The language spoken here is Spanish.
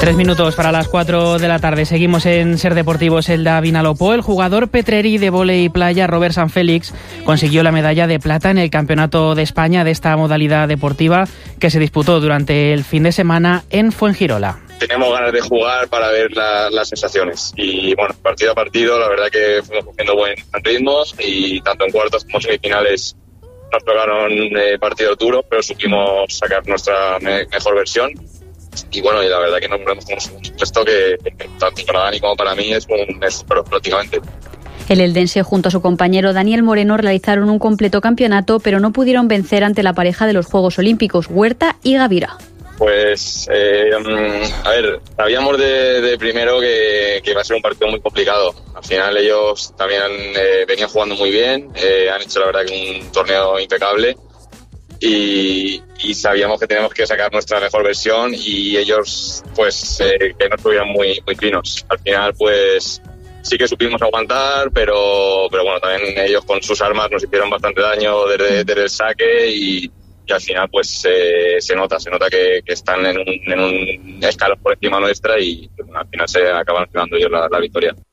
3 minutos para las 4 de la tarde. Seguimos en Ser Deportivos Elda Vinalopó. El jugador petreri de vóley playa Robert Sanfélix consiguió la medalla de plata en el Campeonato de España de esta modalidad deportiva que se disputó durante el fin de semana en Fuengirola. Teníamos ganas de jugar para ver las sensaciones y bueno, partido a partido la verdad que fuimos cogiendo buen ritmos y tanto en cuartos como semifinales nos tocaron partidos duros, pero supimos sacar nuestra mejor versión. Y bueno, y la verdad que nos ponemos como un puesto que tanto para Dani como para mí es prácticamente. El eldense junto a su compañero Daniel Moreno realizaron un completo campeonato, pero no pudieron vencer ante la pareja de los Juegos Olímpicos, Huerta y Gavira. Pues, a ver, sabíamos de primero que iba a ser un partido muy complicado. Al final ellos también venían jugando muy bien, han hecho la verdad que un torneo impecable. Y sabíamos que teníamos que sacar nuestra mejor versión y ellos pues que no estuvieran muy finos. Al final pues sí que supimos aguantar, pero bueno, también ellos con sus armas nos hicieron bastante daño desde el saque y al final pues se nota que están en un escalón por encima nuestra y bueno, al final se acaban llevando ellos la victoria.